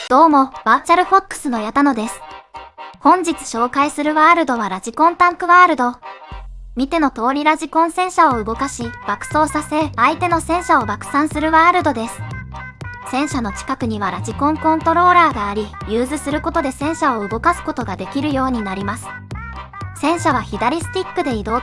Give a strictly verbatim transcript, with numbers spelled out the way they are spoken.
どうも、バーチャルフォックスの矢田野です。本日紹介するワールドはラジコンタンクワールド。見ての通りラジコン戦車を動かし、爆走させ、相手の戦車を爆散するワールドです。戦車の近くにはラジコンコントローラーがあり、ユーズすることで戦車を動かすことができるようになります。戦車は左スティックで移動